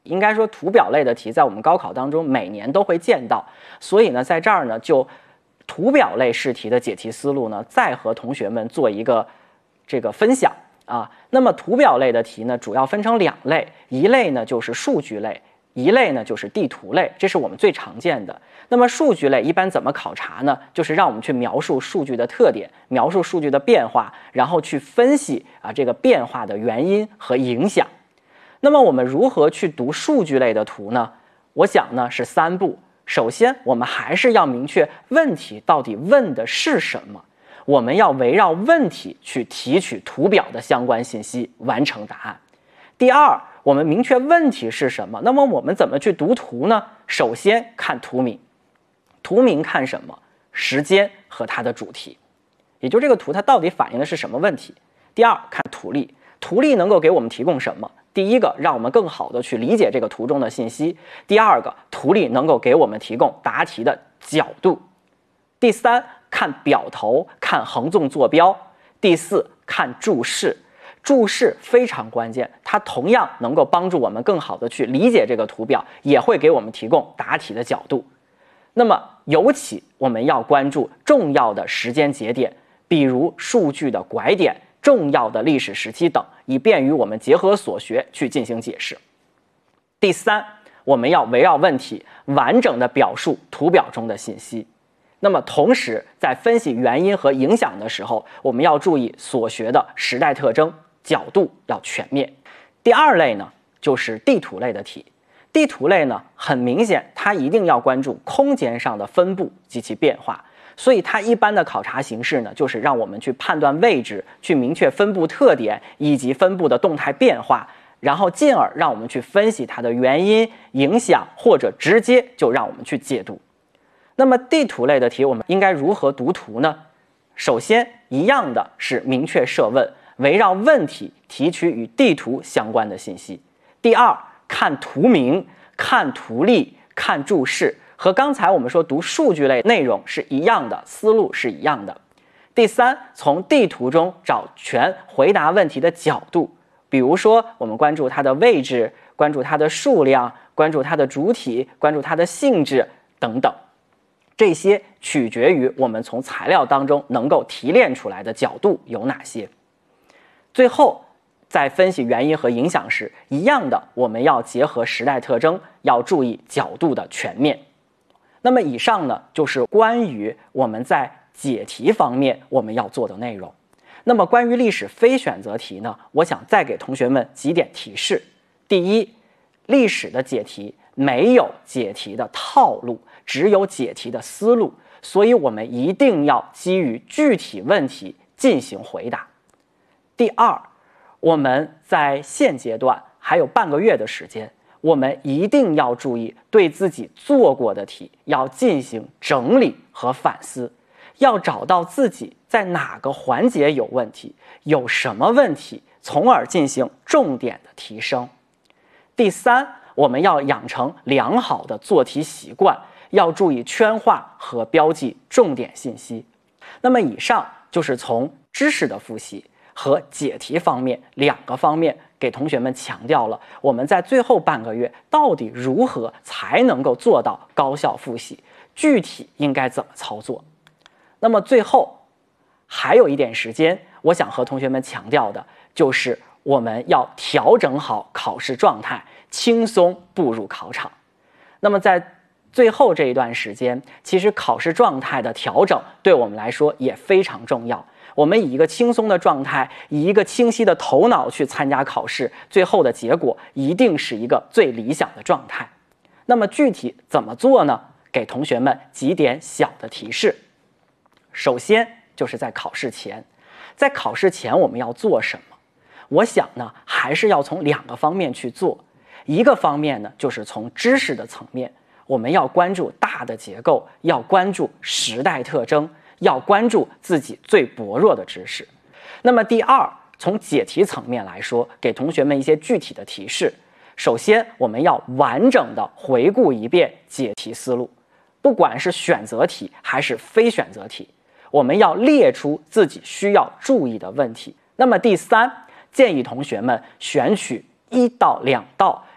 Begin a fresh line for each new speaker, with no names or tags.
应该说图表类的题在我们高考当中每年都会见到，所以呢，在这儿呢就图表类试题的解题思路呢，再和同学们做一个分享啊。那么图表类的题呢，主要分成2类，一类呢就是数据类，一类呢就是地图类，这是我们最常见的。那么数据类一般怎么考察呢？就是让我们去描述数据的特点，描述数据的变化，然后去分析这个变化的原因和影响。那么我们如何去读数据类的图呢？我想呢是3步。首先，我们还是要明确问题到底问的是什么，我们要围绕问题去提取图表的相关信息，完成答案。第二，我们明确问题是什么，那么我们怎么去读图呢？首先看图名，图名看什么？时间和它的主题，也就这个图它到底反映的是什么问题。第二，看图例，图例能够给我们提供什么？第一个，让我们更好的去理解这个图中的信息；第二个，图例能够给我们提供答题的角度；第三，看表头，看横纵坐标；第四，看注释。注释非常关键，它同样能够帮助我们更好的去理解这个图表，也会给我们提供答题的角度。那么尤其我们要关注重要的时间节点，比如数据的拐点、重要的历史时期等，以便于我们结合所学去进行解释。第三，我们要围绕问题完整的表述图表中的信息。那么同时在分析原因和影响的时候，我们要注意所学的时代特征，角度要全面。第二类呢，就是地图类的题。地图类呢，很明显它一定要关注空间上的分布及其变化，所以它一般的考察形式呢，就是让我们去判断位置，去明确分布特点以及分布的动态变化，然后进而让我们去分析它的原因、影响，或者直接就让我们去解读。那么地图类的题我们应该如何读图呢？首先一样的是明确设问，围绕问题提取与地图相关的信息。第二，看图名、看图例、看注释，和刚才我们说读数据类内容是一样的，思路是一样的。第三，从地图中找全回答问题的角度，比如说我们关注它的位置，关注它的数量，关注它的主体，关注它的性质等等。这些取决于我们从材料当中能够提炼出来的角度有哪些。最后在分析原因和影响时，一样的我们要结合时代特征，要注意角度的全面。那么以上呢，就是关于我们在解题方面我们要做的内容。那么关于历史非选择题呢，我想再给同学们几点提示。第一，历史的解题没有解题的套路，只有解题的思路，所以我们一定要基于具体问题进行回答。第二，我们在现阶段还有半个月的时间，我们一定要注意对自己做过的题要进行整理和反思，要找到自己在哪个环节有问题，有什么问题，从而进行重点的提升。第三，我们要养成良好的做题习惯，要注意圈画和标记重点信息。那么以上就是从知识的复习和解题方面2个方面给同学们强调了我们在最后半个月到底如何才能够做到高效复习，具体应该怎么操作。那么最后还有一点时间，我想和同学们强调的就是我们要调整好考试状态，轻松步入考场。那么在最后这一段时间，其实考试状态的调整对我们来说也非常重要。我们以一个轻松的状态，以一个清晰的头脑去参加考试，最后的结果一定是一个最理想的状态。那么具体怎么做呢？给同学们几点小的提示。首先就是在考试前，在考试前我们要做什么？我想呢，还是要从2个方面去做。一个方面呢，就是从知识的层面，我们要关注大的结构，要关注时代特征，要关注自己最薄弱的知识。那么第二，从解题层面来说，给同学们一些具体的提示。首先，我们要完整的回顾一遍解题思路，不管是选择题还是非选择题，我们要列出自己需要注意的问题。那么第三，建议同学们选取1到2道